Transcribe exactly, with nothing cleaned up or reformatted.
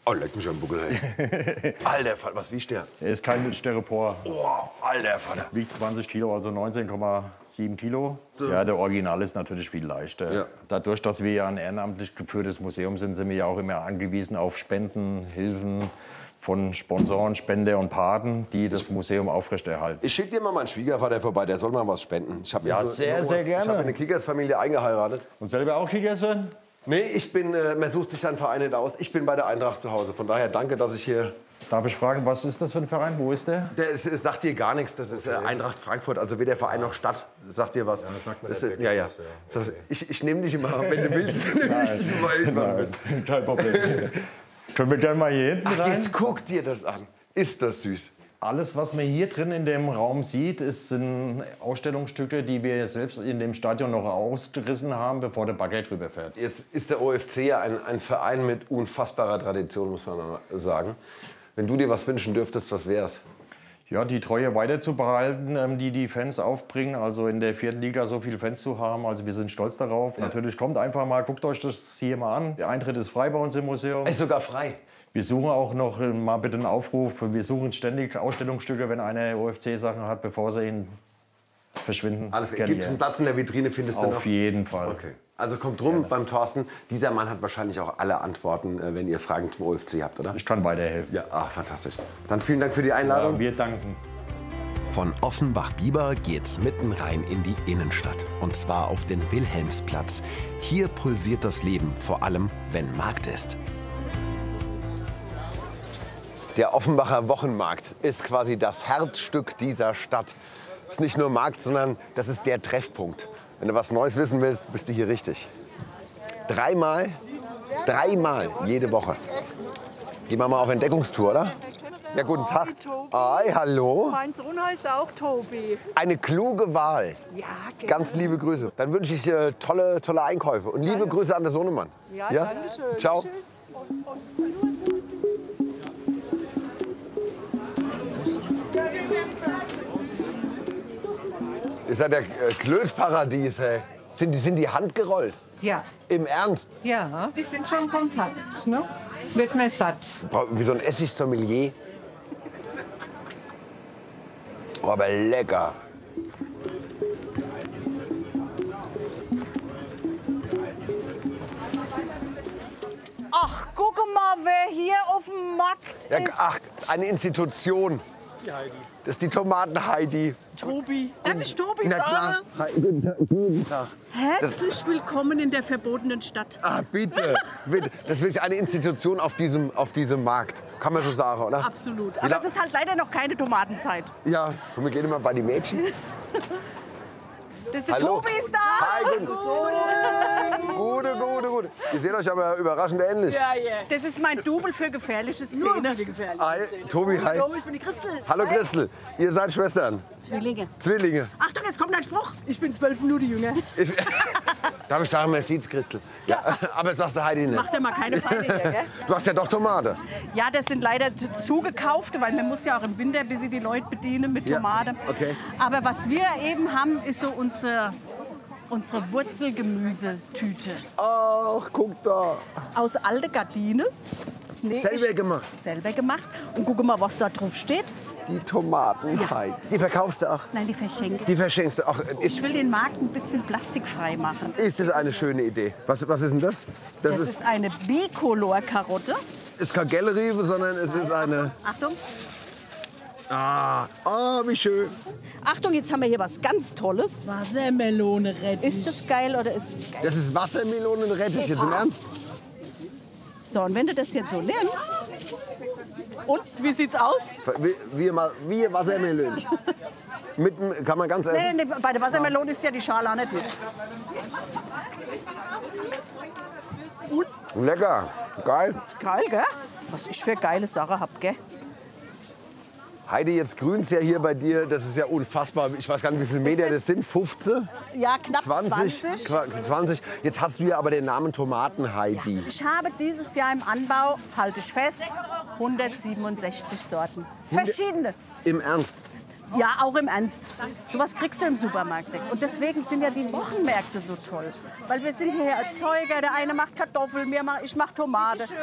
Oh, leck mich am Buckel, ey. Alter Vater, was wiegt der? Er ist kein Styropor. Oh, alter Vater. Wiegt zwanzig Kilo, also neunzehn Komma sieben Kilo. Ja, der Original ist natürlich viel leichter. Ja. Dadurch, dass wir ja ein ehrenamtlich geführtes Museum sind, sind wir ja auch immer angewiesen auf Spenden, Hilfen von Sponsoren, Spender und Paten, die das Museum aufrechterhalten. Ich schicke dir mal meinen Schwiegervater vorbei, der soll mal was spenden. Ich hab Ja, mir sehr, sehr gerne. Ich habe eine Kickers-Familie eingeheiratet. Und selber auch Kickers werden? Nee, ich bin, äh, man sucht sich seinen Verein nicht aus. Ich bin bei der Eintracht zu Hause. Von daher danke, dass ich hier... Darf ich fragen, was ist das für ein Verein? Wo ist der? Der ist, sagt dir gar nichts. Das ist äh, Eintracht Frankfurt, also weder Verein noch Stadt. Sagt dir was? Ja, das sagt mir das, ja, ja. Das, ich ich nehme dich immer, wenn du willst. Nein, ich nein, kein Problem. Können wir gerne mal hier hinten Ach, rein? jetzt guck dir das an. Ist das süß. Alles, was man hier drin in dem Raum sieht, ist, sind Ausstellungsstücke, die wir selbst in dem Stadion noch ausgerissen haben, bevor der Bagger drüber fährt. Jetzt ist der O F C ja ein, ein Verein mit unfassbarer Tradition, muss man mal sagen. Wenn du dir was wünschen dürftest, was wär's? Ja, die Treue weiter zu behalten, ähm, die die Fans aufbringen. Also in der vierten Liga so viele Fans zu haben. Also wir sind stolz darauf. Ja. Natürlich kommt einfach mal, guckt euch das hier mal an. Der Eintritt ist frei bei uns im Museum. Ist sogar frei. Wir suchen auch noch mal bitte einen Aufruf. Wir suchen ständig Ausstellungsstücke, wenn einer O F C-Sachen hat, bevor sie ihn verschwinden. Alles klar. Gibt es einen Platz in der Vitrine, findest du noch? Auf jeden Fall. Okay. Also kommt rum Gerne. beim Thorsten. Dieser Mann hat wahrscheinlich auch alle Antworten, wenn ihr Fragen zum O F C habt, oder? Ich kann weiterhelfen. Ja, ach, fantastisch. Dann vielen Dank für die Einladung. Ja, wir danken. Von Offenbach-Bieber geht's mitten rein in die Innenstadt. Und zwar auf den Wilhelmsplatz. Hier pulsiert das Leben, vor allem wenn Markt ist. Der Offenbacher Wochenmarkt ist quasi das Herzstück dieser Stadt. Es ist nicht nur Markt, sondern das ist der Treffpunkt. Wenn du was Neues wissen willst, bist du hier richtig. Dreimal, dreimal jede Woche. Gehen wir mal auf Entdeckungstour, oder? Ja, guten Tag. Hi, hallo. Mein Sohn heißt auch Tobi. Eine kluge Wahl. Ja, genau. Ganz liebe Grüße. Dann wünsche ich dir tolle, tolle Einkäufe. Und liebe Grüße an den Sohnemann. Ja, ja? Danke schön. Ciao. Tschüss. Ist ja der äh, Klößparadies, hey. Sind die, sind die handgerollt? Ja. Im Ernst? Ja, die sind schon kompakt, ne? Wird mir satt. Wie so ein Essigsommelier. Oh, aber lecker. Ach, guck mal, wer hier auf dem Markt Ja, ist. ach, eine Institution. Das ist die Tomaten-Heidi. Tobi. Darf ich Tobi Na klar. sagen? Hi, guten Tag. Guten Tag. Herzlich willkommen in der verbotenen Stadt. Ah, bitte. bitte. Das ist wirklich eine Institution auf diesem, auf diesem Markt. Kann man so sagen, oder? Absolut. Wie Aber la- es ist halt leider noch keine Tomatenzeit. Ja, und wir gehen immer bei den Mädchen. Das ist der Hallo. Tobi ist da. Hi, guten Gute, gute, gute. Ihr seht euch aber überraschend ähnlich. Ja, ja. Das ist mein Double für gefährliche Szene. Nur für gefährliche Hi, Tobi, hi. Hallo, ich bin die Christel. Hallo Christel, ihr seid Schwestern, Zwillinge. Zwillinge. Achtung, jetzt kommt ein Spruch. Ich bin zwölf Minuten jünger. Ich, darf ich sagen, man sieht's, Christel. Ja, aber sagst du Heidi nicht. Macht ja mal keine Feinde hier, gell? Du hast ja doch Tomate. Ja, das sind leider zugekaufte, weil man muss ja auch im Winter ein bisschen die Leute bedienen mit Ja, Tomate. okay. Aber was wir eben haben, ist so unsere, unsere Wurzelgemüsetüte. Ach, guck da. Aus alter Gardine. Nee, Selber ich- gemacht. Selber gemacht. Und guck mal, was da drauf steht. Die Tomaten, Heidi. Die verkaufst du auch. Nein, die verschenke. Die verschenkst du auch. Ich will den Markt ein bisschen plastikfrei machen. Ist das eine schöne Idee? Was, was ist denn das? Das, Das ist, ist eine Bicolor-Karotte. ist keine Gelleriebe, sondern es ist eine... Achtung. Ah, oh, wie schön. Achtung, jetzt haben wir hier was ganz Tolles. Wassermelone retten. Ist das geil oder ist es geil? Das ist Wassermelonenrettich, jetzt im Ernst. So, und wenn du das jetzt so nimmst. Und, wie sieht's aus? Wie, wie, mal- wie Wassermelone. Mit, dem- kann man ganz Nee, essen. nee, bei der Wassermelone ist ja die Schale auch nicht mit. Und? Lecker, geil. Geil, gell? Was ich für geile Sache hab, gell? Heidi, jetzt grünt's ja hier bei dir, das ist ja unfassbar. Ich weiß gar nicht, wie viele Meter das sind. fünfzehn? Ja, knapp zwanzig? zwanzig. Qua- zwanzig. Jetzt hast du ja aber den Namen Tomaten-Heidi. Ich habe dieses Jahr im Anbau, halte ich fest, hundertsiebenundsechzig Sorten. Verschiedene. Im Ernst. Ja, auch im Ernst. Sowas kriegst du im Supermarkt nicht. Und deswegen sind ja die Wochenmärkte so toll. Weil wir sind hier Erzeuger. Der eine macht Kartoffeln, mir mach- ich mache Tomate.